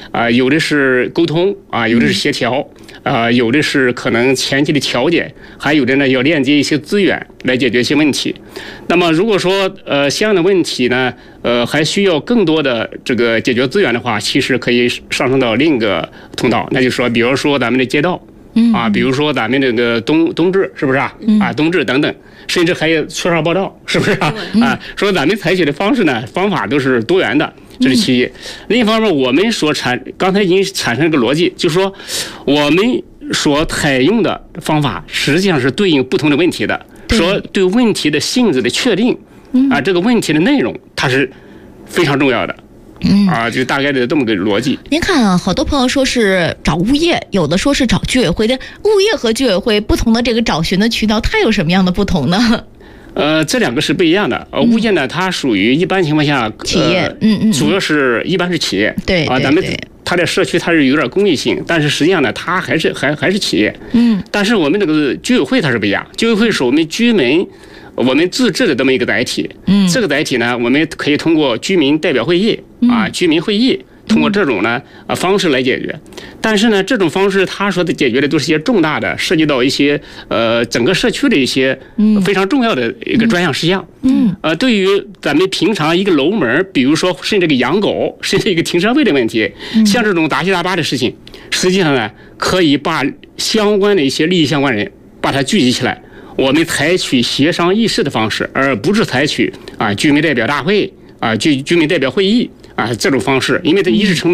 有的是沟通有的是协调有的是可能前期的调解，还有的呢要链接一些资源来解决一些问题。那么如果说相应的问题呢还需要更多的这个解决资源的话，其实可以上升到另一个通道，那就是说比如说咱们的街道比如说咱们这个冬至是不是冬至等等，甚至还有缺少报道，是不是说咱们采取的方法都是多元的，这是其一。另一方面，我们刚才已经产生一个逻辑，就是说我们所采用的方法实际上是对应不同的问题的，说对问题的性质的确定这个问题的内容它是非常重要的。就大概的这么个逻辑。 您看好多朋友说是找物业，有的说是找居委会的，物业和居委会不同的这个找寻的渠道，它有什么样的不同呢？ 这两个是不一样的。物业呢，它属于一般情况下企业， 主要是一般是企业， 对咱们它的社区它是有点公益性，但是实际上呢，它还是企业，但是我们这个居委会它是不一样，居委会是我们居民。我们自治的这么一个载体，这个载体呢，我们可以通过居民代表会议居民会议，通过这种呢方式来解决。但是呢，这种方式它所解决的都是一些重大的，涉及到一些整个社区的一些非常重要的一个专项事项。对于咱们平常一个楼门，比如说甚至个养狗，甚至一个停车位的问题，像这种杂七杂八的事情，实际上呢，可以把相关的一些利益相关人把它聚集起来。我们采取协商议事的方式，而不是采取居民代表大会居民代表会议这种方式，因为它一是成本